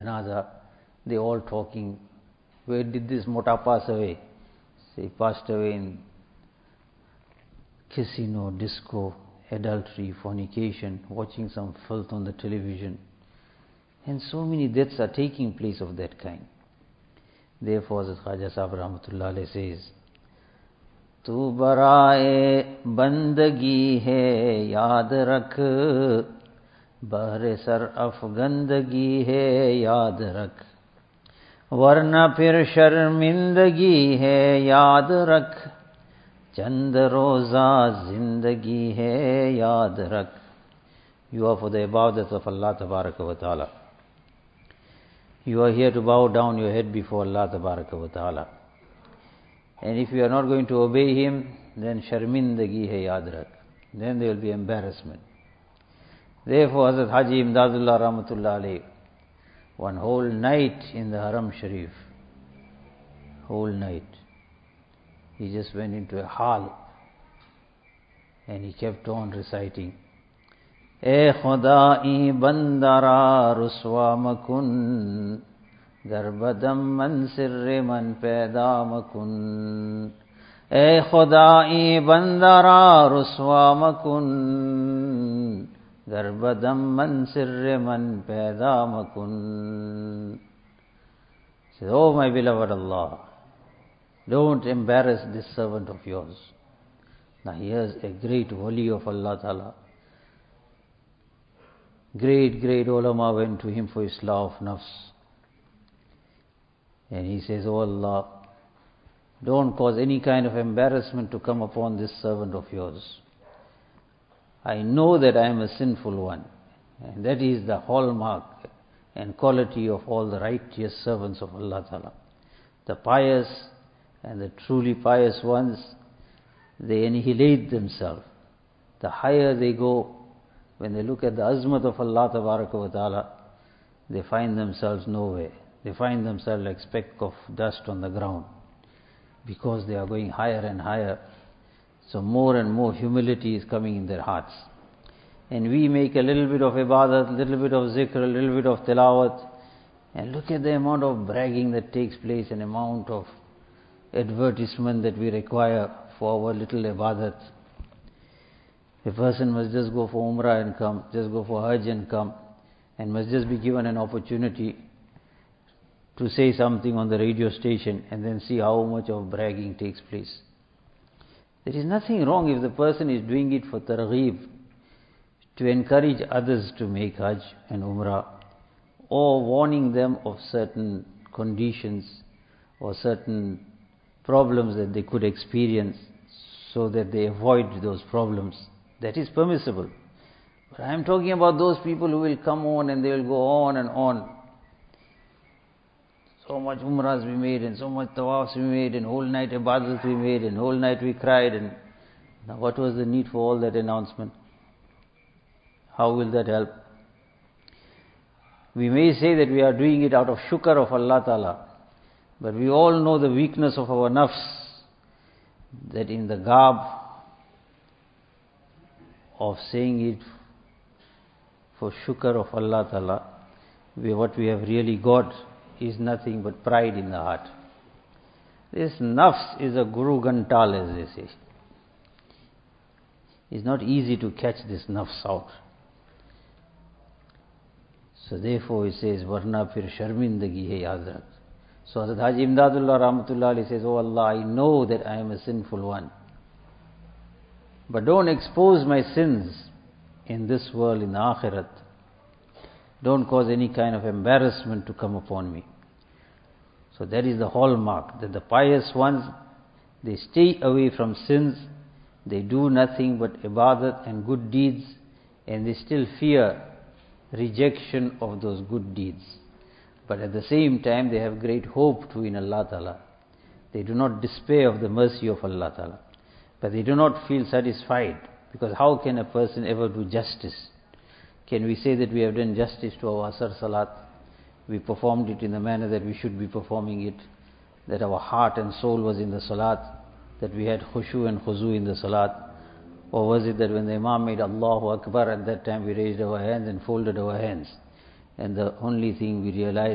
janaza, they all talking, where did this Mota pass away? Say, he passed away in casino, disco, adultery, fornication, watching some filth on the television. And so many deaths are taking place of that kind. Therefore, Hazrat Khwaja Sahib Rahmatullah Alayhi says, Tu barae bandagi hai yaad rakh, bahre sar afgandagi hai yaad rakh, warna phir sharmindagi hai yaad rakh, chand roza zindagi hai yaad rakh. You are for the ibadat of Allah Tabaraka wa Ta'ala. You are here to bow down your head before Allah Tabaraka wa Ta'ala. And if you are not going to obey Him, then sharmindagi hai yaad rakh. Then there will be embarrassment. Therefore, Hazrat Haji Imdadullah Rahmatullah Alayhi, one whole night in the Haram Sharif, whole night, he just went into a hall and he kept on reciting, E Khudai bandara ruswa makun, garbadam man sirre man paida makun. E Khudai bandara ruswa makun, garbadam man sirre man paida makun. He says, oh my beloved Allah, don't embarrass this servant of yours. Now here's a great wali of Allah Ta'ala. Great ulama went to him for islah of nafs. And he says, oh Allah, don't cause any kind of embarrassment to come upon this servant of yours. I know that I am a sinful one. And that is the hallmark and quality of all the righteous servants of Allah Ta'ala. The pious and the truly pious ones, they annihilate themselves. The higher they go, when they look at the azmat of Allah Tabaraka wa Ta'ala, they find themselves nowhere. They find themselves like speck of dust on the ground, because they are going higher and higher. So more and more humility is coming in their hearts. And we make a little bit of ibadat, a little bit of zikr, a little bit of tilawat, and look at the amount of bragging that takes place, an amount of advertisement that we require for our little ibadat. A person must just go for Umrah and come, just go for Hajj and come, and must just be given an opportunity to say something on the radio station and then see how much of bragging takes place. There is nothing wrong if the person is doing it for targheeb, to encourage others to make Hajj and Umrah, or warning them of certain conditions or certain problems that they could experience so that they avoid those problems. That is permissible. But I am talking about those people who will come on and they will go on and on. So much umrahs we made and so much tawafs we made and whole night ibadats we made and whole night we cried. And now what was the need for all that announcement? How will that help? We may say that we are doing it out of shukr of Allah Ta'ala, but we all know the weakness of our nafs, that in the garb of saying it for shukr of Allah Ta'ala, what we have really got is nothing but pride in the heart. This nafs is a guru gantal, as they say. It's not easy to catch this nafs out. So therefore he says, Varna phir sharmindagi hai yaad rakh. So Hazrat Haji Imdadullah Rahmatullah Alayhi says, oh Allah, I know that I am a sinful one. But don't expose my sins in this world, in the akhirat. Don't cause any kind of embarrassment to come upon me. So that is the hallmark, that the pious ones, they stay away from sins, they do nothing but ibadat and good deeds, and they still fear rejection of those good deeds. But at the same time, they have great hope too in Allah Ta'ala. They do not despair of the mercy of Allah Ta'ala. But they do not feel satisfied, because how can a person ever do justice? Can we say that we have done justice to our Asr Salat? We performed it in the manner that we should be performing it, that our heart and soul was in the Salat, that we had khushu and khuzu in the Salat? Or was it that when the Imam made Allahu Akbar, at that time we raised our hands and folded our hands, and the only thing we realized